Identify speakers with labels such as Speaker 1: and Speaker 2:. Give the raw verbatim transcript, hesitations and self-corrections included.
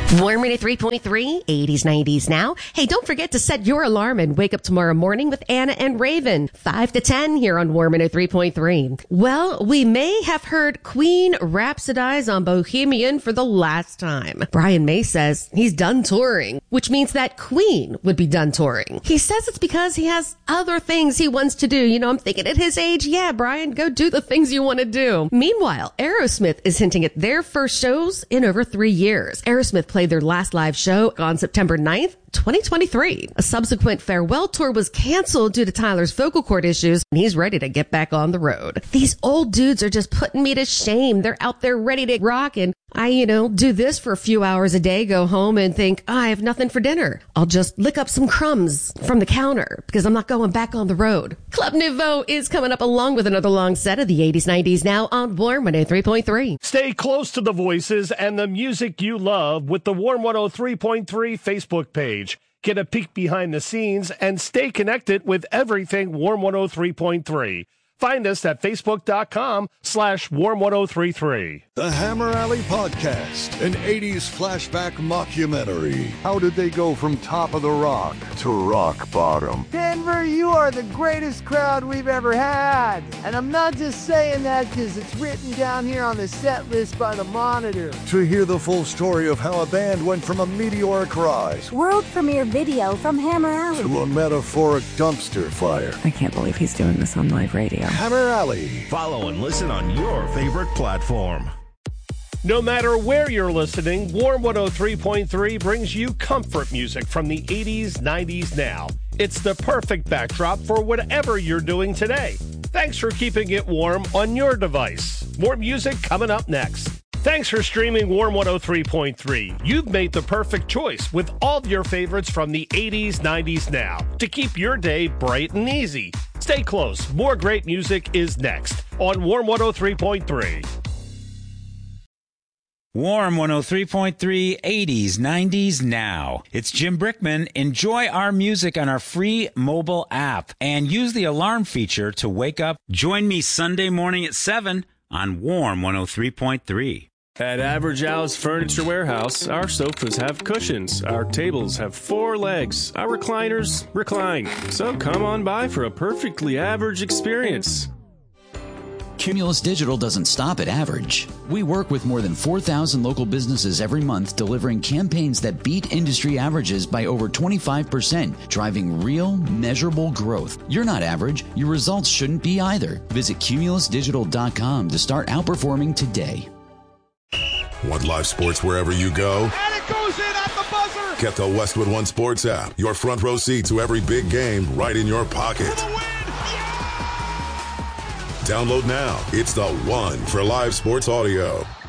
Speaker 1: Warm at three point three, eighties, nineties now. Hey, don't forget to set your alarm and wake up tomorrow morning with Anna and Raven, five to ten here on Warm at three point three. Well, we may have heard Queen rhapsodize on Bohemian for the last time. Brian May says he's done touring, which means that Queen would be done touring. He says it's because he has other things he wants to do. You know, I'm thinking at his age, yeah, Brian, go do the things you want to do. Meanwhile, Aerosmith is hinting at their first shows in over three years. Aerosmith played their last live show on September ninth, twenty twenty-three. A subsequent farewell tour was canceled due to Tyler's vocal cord issues, and he's ready to get back on the road. These old dudes are just putting me to shame. They're out there ready to rock, and I, you know, do this for a few hours a day, go home and think, oh, I have nothing for dinner. I'll just lick up some crumbs from the counter because I'm not going back on the road. Club Nouveau is coming up along with another long set of the eighties, nineties now on Warm one oh three point three.
Speaker 2: Stay close to the voices and the music you love with the Warm one oh three point three Facebook page. Get a peek behind the scenes and stay connected with everything Warm one oh three point three. Find us at facebook.com slash warm 1033.
Speaker 3: The Hammer Alley Podcast, an eighties flashback mockumentary. How did they go from top of the rock to rock bottom?
Speaker 4: Denver, you are the greatest crowd we've ever had. And I'm not just saying that because it's written down here on the set list by the Monitor.
Speaker 3: To hear the full story of how a band went from a meteoric rise,
Speaker 5: world premiere video from Hammer Alley,
Speaker 3: to a metaphoric dumpster fire.
Speaker 6: I can't believe he's doing this on live radio.
Speaker 3: Hammer Alley.
Speaker 7: Follow and listen on your favorite platform.
Speaker 2: No matter where you're listening, Warm one oh three point three brings you comfort music from the eighties, nineties now. It's the perfect backdrop for whatever you're doing today. Thanks for keeping it warm on your device. More music coming up next. Thanks for streaming Warm one oh three point three. You've made the perfect choice with all of your favorites from the eighties, nineties now to keep your day bright and easy. Stay close. More great music is next on Warm one oh three point three.
Speaker 8: Warm one oh three point three, eighties, nineties now. It's Jim Brickman. Enjoy our music on our free mobile app and use the alarm feature to wake up. Join me Sunday morning at seven on Warm one oh three point three.
Speaker 9: At Average Al's Furniture Warehouse, our sofas have cushions, our tables have four legs, our recliners recline. So come on by for a perfectly average experience.
Speaker 10: Cumulus Digital doesn't stop at average. We work with more than four thousand local businesses every month, delivering campaigns that beat industry averages by over twenty-five percent, driving real, measurable growth. You're not average. Your results shouldn't be either. Visit cumulus digital dot com to start outperforming today.
Speaker 11: Want live sports wherever you go?
Speaker 12: And it goes in at the buzzer!
Speaker 11: Get the Westwood One Sports app. Your front row seat to every big game right in your pocket.
Speaker 12: For the win! Yeah!
Speaker 11: Download now. It's the one for live sports audio.